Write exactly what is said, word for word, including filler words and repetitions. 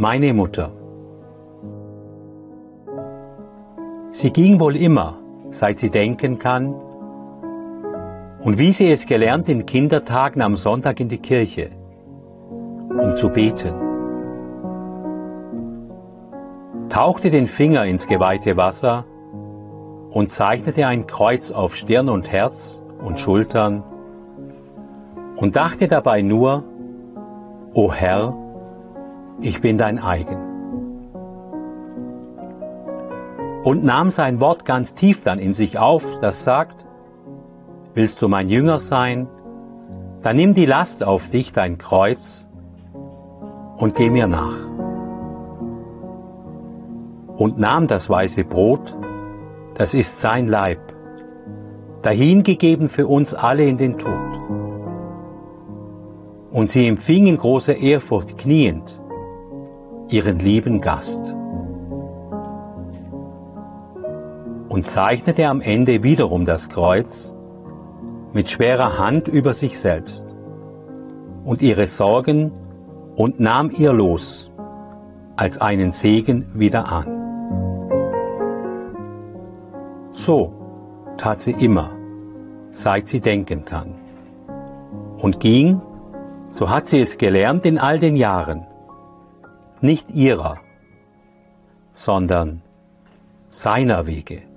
Meine Mutter. Sie ging wohl immer, seit sie denken kann, und wie sie es gelernt in Kindertagen am Sonntag in die Kirche, um zu beten. Tauchte den Finger ins geweihte Wasser und zeichnete ein Kreuz auf Stirn und Herz und Schultern und dachte dabei nur: O Herr, ich bin dein eigen. Und nahm sein Wort ganz tief dann in sich auf, das sagt: Willst du mein Jünger sein, dann nimm die Last auf dich, dein Kreuz, und geh mir nach. Und nahm das weiße Brot, das ist sein Leib, dahingegeben für uns alle in den Tod. Und sie empfing in großer Ehrfurcht kniend ihren lieben Gast. Und zeichnete am Ende wiederum das Kreuz mit schwerer Hand über sich selbst und ihre Sorgen und nahm ihr Los als einen Segen wieder an. So tat sie immer, seit sie denken kann, und ging, so hat sie es gelernt in all den Jahren, nicht ihrer, sondern seiner Wege.